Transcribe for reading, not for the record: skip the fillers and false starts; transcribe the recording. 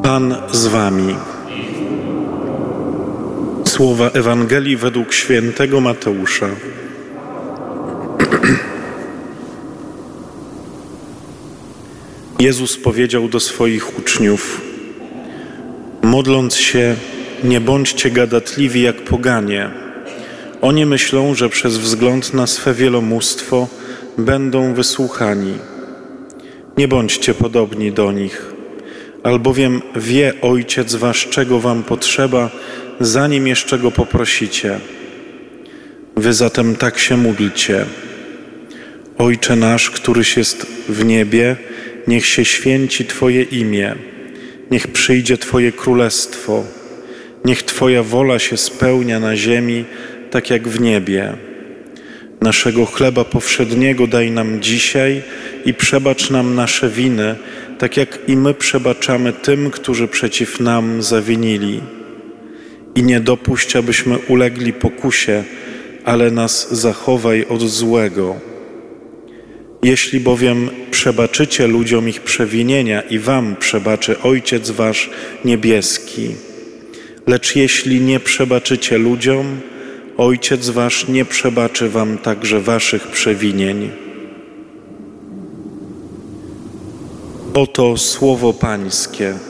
Pan z wami. Słowa Ewangelii według świętego Mateusza. Jezus powiedział do swoich uczniów: modląc się, nie bądźcie gadatliwi jak poganie. Oni myślą, że przez wzgląd na swe wielomóstwo będą wysłuchani. Nie bądźcie podobni do nich, albowiem wie Ojciec wasz, czego wam potrzeba, zanim jeszcze go poprosicie. Wy zatem tak się módlcie: Ojcze nasz, któryś jest w niebie, niech się święci Twoje imię, niech przyjdzie Twoje królestwo, niech Twoja wola się spełnia na ziemi, tak jak w niebie. Naszego chleba powszedniego daj nam dzisiaj i przebacz nam nasze winy, tak jak i my przebaczamy tym, którzy przeciw nam zawinili. I nie dopuść, abyśmy ulegli pokusie, ale nas zachowaj od złego. Jeśli bowiem przebaczycie ludziom ich przewinienia, i wam przebaczy Ojciec wasz niebieski. Lecz jeśli nie przebaczycie ludziom, Ojciec wasz nie przebaczy wam także waszych przewinień. Oto słowo Pańskie.